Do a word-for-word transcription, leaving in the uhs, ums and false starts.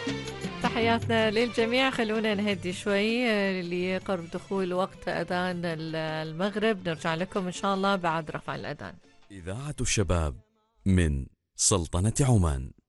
تحياتنا للجميع. خلونا نهدي شوي آه، لقرب دخول وقت أذان ال- المغرب. نرجع لكم إن شاء الله بعد رفع الأذان. إذاعة الشباب من سلطنة عمان.